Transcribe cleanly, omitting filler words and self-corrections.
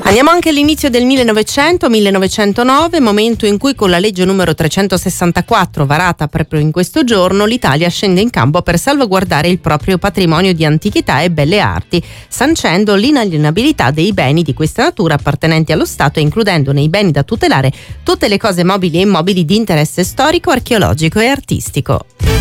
Andiamo anche all'inizio del 1909, momento in cui con la legge numero 364, varata proprio in questo giorno, l'Italia scende in campo per salvaguardare il proprio patrimonio di antichità e belle arti, sancendo l'inalienabilità dei beni di questa natura appartenenti allo Stato e includendo nei beni da tutelare tutte le cose mobili e immobili di interesse storico, archeologico e artistico.